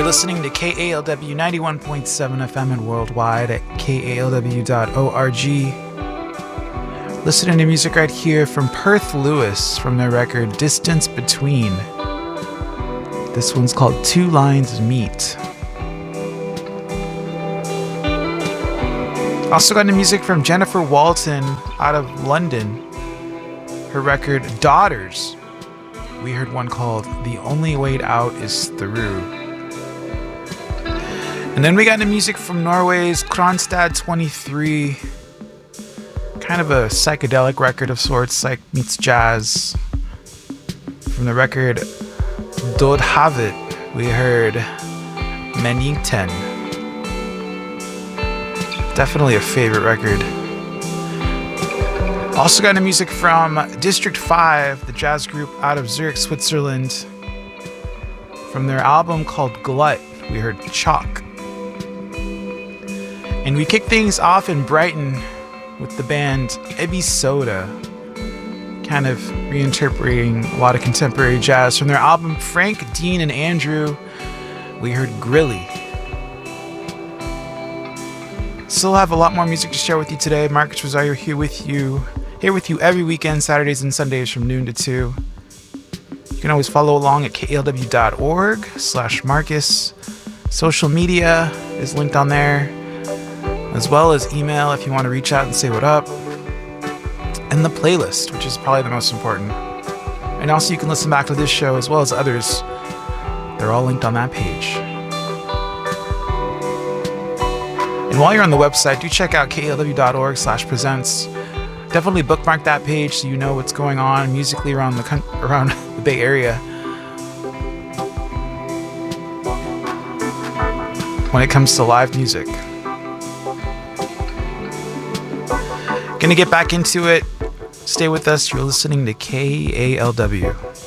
Listening to KALW 91.7 FM and worldwide at kalw.org. Listening to music right here from Perth Lewis from their record Distance Between. This one's called Two Lines Meet. Also got into music from Jennifer Walton out of London. Her record Daughters. We heard one called The Only Way Out Is Through. And then we got into music from Norway's Kronstad 23. Kind of a psychedelic record of sorts, like meets jazz. From the record Dod Havet, we heard Meningten. Definitely a favorite record. Also got into music from District 5, the jazz group out of Zurich, Switzerland. From their album called Glut, we heard Chalk. And we kicked things off in Brighton with the band Ebby Soda, kind of reinterpreting a lot of contemporary jazz. From their album Frank, Dean, and Andrew, we heard Grilly. Still have a lot more music to share with you today. Marcus Rosario here with you every weekend, Saturdays and Sundays from noon to 2. You can always follow along at kalw.org/Marcus. Social media is linked on there, as well as email if you want to reach out and say what up. And the playlist, which is probably the most important. And also you can listen back to this show as well as others. They're all linked on that page. And while you're on the website, do check out kalw.org/presents. Definitely bookmark that page so you know what's going on musically around the Bay Area. When it comes to live music. Gonna get back into it. Stay with us. You're listening to KALW.